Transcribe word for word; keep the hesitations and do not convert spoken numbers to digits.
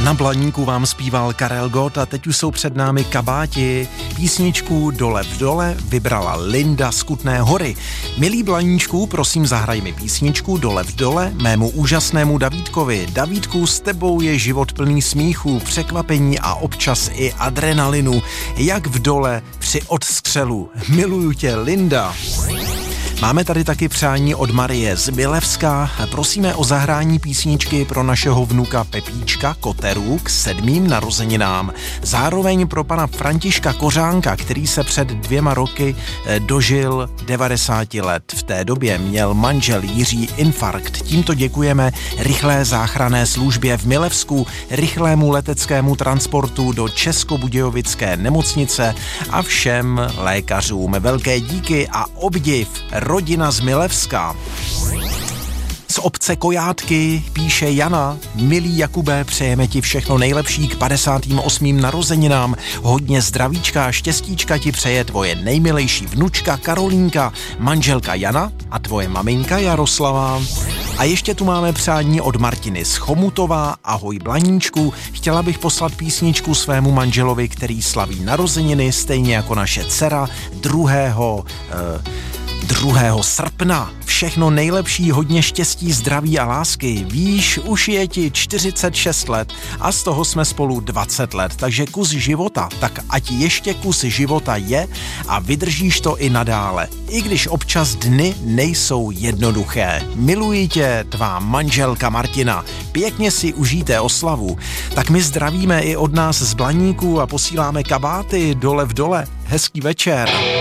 Na Blaníku vám zpíval Karel Gott a teď už jsou před námi kabáti. Písničku Dole v dole vybrala Linda z Kutné Hory. Milí Blaníčku, prosím zahraj mi písničku Dole v dole mému úžasnému Davídkovi. Davídku, s tebou je život plný smíchu, překvapení a občas i adrenalinu. Jak v dole při odstřelu. Miluju tě, Linda. Máme tady taky přání od Marie z Milevska. Prosíme o zahrání písničky pro našeho vnuka Pepíčka Koteru k sedmým narozeninám. Zároveň pro pana Františka Kořánka, který se před dvěma roky dožil devadesáti let. V té době měl manžel Jiří infarkt. Tímto děkujeme rychlé záchranné službě v Milevsku, rychlému leteckému transportu do Českobudějovické nemocnice a všem lékařům. Velké díky a obdiv. Rodina z Milevska. Z obce Kojátky píše Jana: milý Jakube, přejeme ti všechno nejlepší k padesátým osmým narozeninám. Hodně zdravíčka a štěstíčka ti přeje tvoje nejmilejší vnučka Karolínka, manželka Jana a tvoje maminka Jaroslava. A ještě tu máme přání od Martiny z Chomutova. Ahoj Blaníčku, chtěla bych poslat písničku svému manželovi, který slaví narozeniny, stejně jako naše dcera, druhého Eh, druhého srpna. Všechno nejlepší, hodně štěstí, zdraví a lásky. Víš, už je ti čtyřicet šest let a z toho jsme spolu dvacet let, takže kus života, tak ať ještě kus života je a vydržíš to i nadále. I když občas dny nejsou jednoduché. Miluji tě, tvá manželka Martina. Pěkně si užijte oslavu. Tak my zdravíme i od nás z Blaníku a posíláme kabáty dole v dole. Hezký večer.